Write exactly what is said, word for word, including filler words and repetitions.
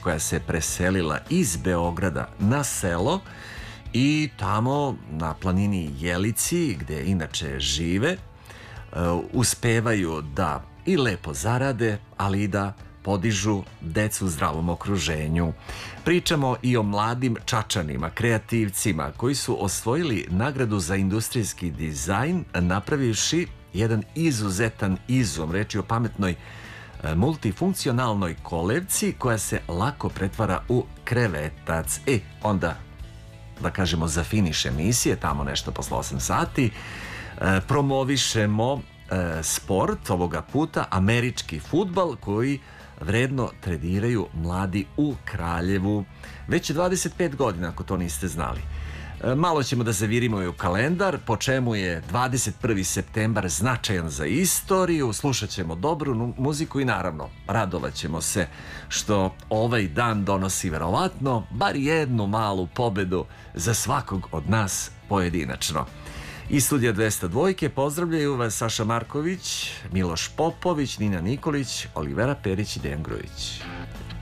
koja se preselila iz Beograda na selo i tamo na planini Jelici, gde inače žive, uspevaju da i lepo zarade, ali i da podižu decu u zdravom okruženju. Pričamo i o mladim Čačanima, kreativcima koji su osvojili nagradu za industrijski dizajn napravivši jedan izuzetan izum. Reč je o pametnoj multifunkcionalnoj kolevci koja se lako pretvara u krevetac. E, onda, da kažemo za finiš emisije, tamo nešto posle osam sati, promovišemo sport, ovoga puta američki fudbal koji vredno trediraju mladi u Kraljevu već dvadeset pet godina, ako to niste znali. Malo ćemo da zavirimo i u kalendar, po čemu je dvadeset prvi septembar značajan za istoriju, slušat ćemo dobru muziku i naravno radovat ćemo se što ovaj dan donosi verovatno bar jednu malu pobedu za svakog od nas pojedinačno. Iz studija dvesta dva pozdravljaju vas Saša Marković, Miloš Popović, Nina Nikolić, Olivera Perić i Dejan Grujić.